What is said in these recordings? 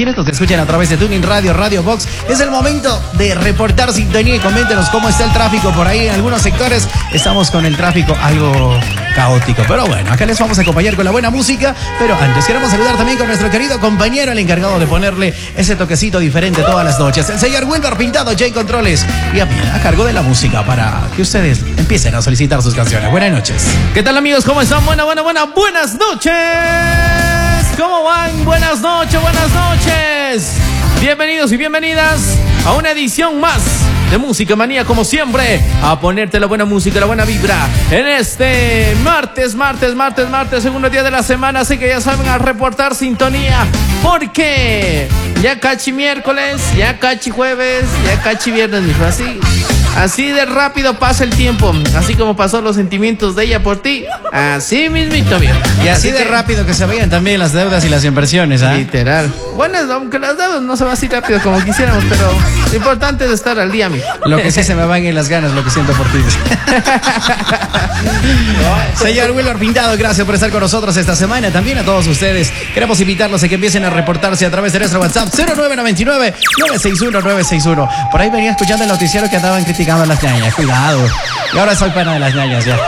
quienes nos escuchan a través de Tuning Radio, Radio Box, es el momento de reportar sintonía y coméntenos cómo está el tráfico por ahí. En algunos sectores estamos con el tráfico algo caótico, pero bueno, acá les vamos a acompañar con la buena música. Pero antes queremos saludar también con nuestro querido compañero, el encargado de ponerle ese toquecito diferente todas las noches, el señor Wilber Pintado, J Controles, y a cargo de la música para que ustedes empiecen a solicitar sus canciones. Buenas noches. ¿Qué tal, amigos? ¿Cómo están? Buenas noches. ¿Cómo van? Buenas noches. Bienvenidos y bienvenidas a una edición más de Música Manía, como siempre, a ponerte la buena música, la buena vibra en este martes, segundo día de la semana. Así que ya saben, a reportar sintonía, porque ya cachi miércoles, ya cachi jueves, ya cachi viernes, mijo. Así de rápido pasa el tiempo, así como pasó los sentimientos de ella por ti, así mismito, viejo. Y así de rápido que se vayan también las deudas y las inversiones, ¿ah? Literal. Bueno, aunque las deudas no se va así rápido como quisiéramos, pero lo importante es estar al día, mijo. Lo que sí se me van en las ganas, lo que siento por ti. Señor Wilber Pintado, gracias por estar con nosotros esta semana. También a todos ustedes queremos invitarlos a que empiecen a reportarse a través de nuestro WhatsApp 0999-961-961. Por ahí venía escuchando el noticiero que andaban criticando a las ñañas, cuidado. Y ahora soy pana de las ñañas ya.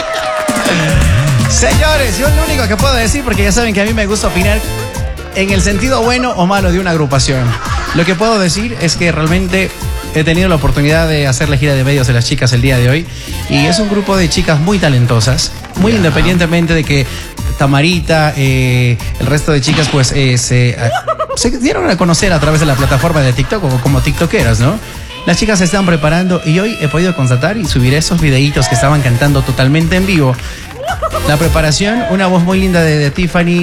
Señores, yo lo único que puedo decir, porque ya saben que a mí me gusta opinar en el sentido bueno o malo de una agrupación. Lo que puedo decir es que realmente he tenido la oportunidad de hacer la gira de medios de las chicas el día de hoy, y es un grupo de chicas muy talentosas, muy independientemente de que Tamarita, el resto de chicas pues se dieron a conocer a través de la plataforma de TikTok o como tiktokeras, ¿no? Las chicas se están preparando y hoy he podido constatar y subiré esos videitos que estaban cantando totalmente en vivo. La preparación, una voz muy linda de Tiffany,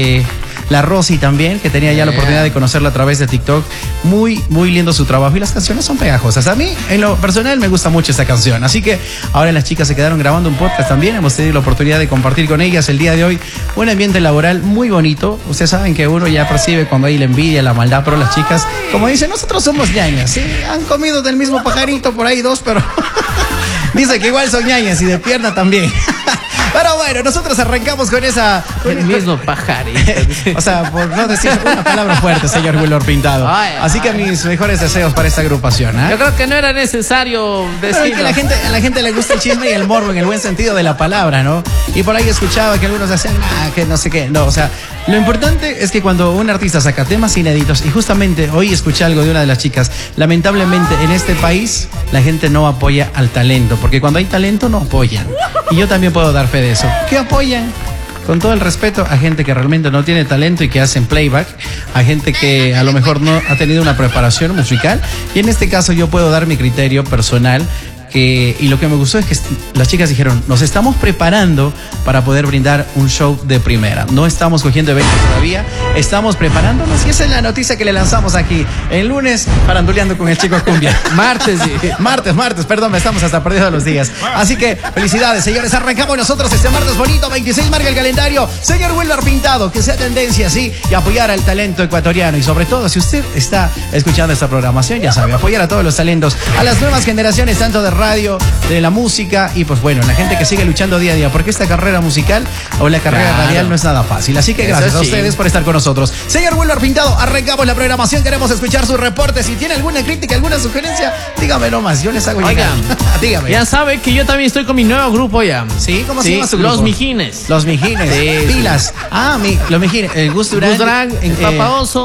la Rosy también, que tenía ya la oportunidad de conocerla a través de TikTok. Muy lindo su trabajo, y las canciones son pegajosas. A mí, en lo personal, me gusta mucho esta canción. Así que ahora las chicas se quedaron grabando un podcast también. Hemos tenido la oportunidad de compartir con ellas el día de hoy un ambiente laboral muy bonito. Ustedes saben que uno ya percibe cuando hay la envidia, la maldad, pero las chicas, como dicen, nosotros somos ñañas, ¿sí? Han comido del mismo pajarito por ahí dos, pero dice que igual son ñañas y de pierna también. Pero bueno, nosotros arrancamos con esa... El mismo pajarito. O sea, por no decir una palabra fuerte, señor Wilber Pintado. Así que mis mejores deseos para esta agrupación, ¿eh? Yo creo que no era necesario decirlo. Pero es que a la gente le gusta el chisme y el morbo en el buen sentido de la palabra, ¿no? Y por ahí escuchaba que algunos decían, que no sé qué. No, o sea, lo importante es que cuando un artista saca temas inéditos, y justamente hoy escuché algo de una de las chicas, lamentablemente en este país la gente no apoya al talento, porque cuando hay talento no apoyan. Y yo también puedo dar fe de eso. ¿Qué apoyan? Con todo el respeto a gente que realmente no tiene talento y que hacen playback, a gente que a lo mejor no ha tenido una preparación musical, y en este caso yo puedo dar mi criterio personal. Y lo que me gustó es que las chicas dijeron, nos estamos preparando para poder brindar un show de primera. No estamos cogiendo eventos todavía, estamos preparándonos, y esa es la noticia que le lanzamos aquí el lunes, faranduleando con el Chico Cumbia. Martes, perdón, estamos hasta perdidos los días. Así que felicidades, señores, arrancamos nosotros este martes bonito, 26 marca el calendario. Señor Wilber Pintado, que sea tendencia, sí, y apoyar al talento ecuatoriano, y sobre todo, si usted está escuchando esta programación, ya sabe, apoyar a todos los talentos, a las nuevas generaciones, tanto de radio, de la música, y pues bueno, la gente que sigue luchando día a día, porque esta carrera musical o la carrera radial no es nada fácil. Así que gracias a ustedes por estar con nosotros. Señor Wilber Pintado, arrancamos la programación, queremos escuchar sus reportes. Si tiene alguna crítica, alguna sugerencia, dígame nomás, yo les hago llegar. Dígame. Ya sabe que yo también estoy con mi nuevo grupo ya. ¿Sí? ¿Cómo se llama su grupo? Los Mijines. Los Mijines. Sí, pilas. Sí. Los Mijines. El Gus Durán, Papa Oso.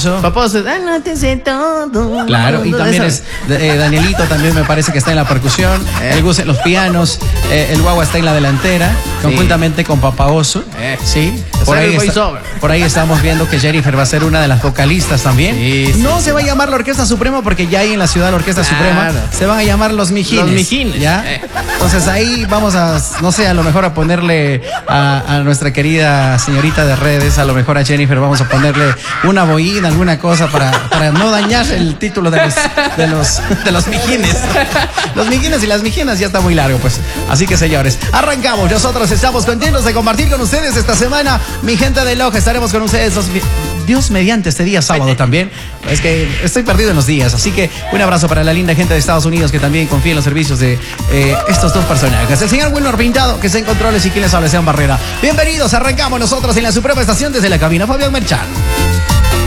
No te sé todo. Claro, y también es Danielito, también me parece que está en la percusión. El Gus en los pianos. El Guagua está en la delantera, conjuntamente con Papa Oso. Sí. Por ahí estamos viendo que Jennifer va a ser una de las vocalistas también. Sí. No se va a llamar la Orquesta Suprema, porque ya hay en la ciudad la Orquesta Suprema. Se van a llamar Los Mijines. Los Mijines. ¿Ya? Entonces ahí vamos a, no sé, a lo mejor a ponerle a nuestra querida señorita de redes, a lo mejor a Jennifer vamos a ponerle una boina, alguna cosa para no dañar el título de los Mijines. Los Mijines y las Mijinas ya está muy largo, pues. Así que, señores, arrancamos. Nosotros estamos contentos de compartir con ustedes esta semana. Mi gente de Loja, estaremos con ustedes Dios mediante este día sábado también. Es que estoy perdido en los días. Así que un abrazo para la linda gente de Estados Unidos que también confía en los servicios de estos dos personajes. El señor Wilber Pintado, que está en controles, y quien les habla, Sean Barrera. Bienvenidos, arrancamos nosotros en la suprema estación desde la cabina Fabián Merchán.